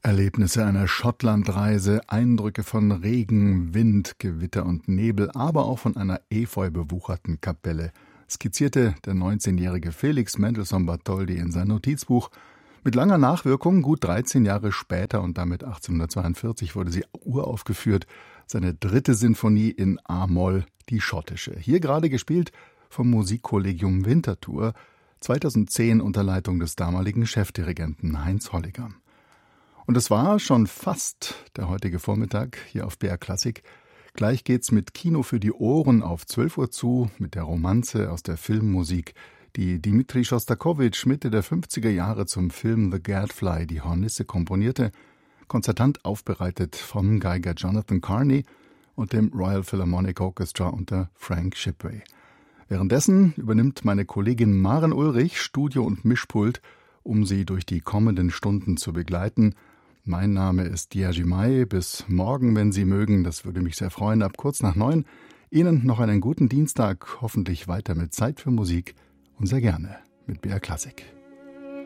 Erlebnisse einer Schottlandreise, Eindrücke von Regen, Wind, Gewitter und Nebel, aber auch von einer efeubewucherten Kapelle, skizzierte der 19-jährige Felix Mendelssohn Bartholdy in sein Notizbuch. Mit langer Nachwirkung, gut 13 Jahre später und damit 1842 wurde sie uraufgeführt, seine 3. Sinfonie in A-Moll, die schottische. Hier gerade gespielt vom Musikkollegium Winterthur, 2010 unter Leitung des damaligen Chefdirigenten Heinz Holliger. Und es war schon fast der heutige Vormittag hier auf BR Klassik. Gleich geht's mit Kino für die Ohren auf 12 Uhr zu, mit der Romanze aus der Filmmusik, die Dmitri Schostakowitsch Mitte der 50er Jahre zum Film The Gadfly, die Hornisse, komponierte, konzertant aufbereitet vom Geiger Jonathan Carney und dem Royal Philharmonic Orchestra unter Frank Shipway. Währenddessen übernimmt meine Kollegin Maren Ulrich Studio und Mischpult, um Sie durch die kommenden Stunden zu begleiten. Mein Name ist Jerzy May. Bis morgen, wenn Sie mögen. Das würde mich sehr freuen. Ab kurz nach 9. Ihnen noch einen guten Dienstag. Hoffentlich weiter mit Zeit für Musik und sehr gerne mit BR Klassik.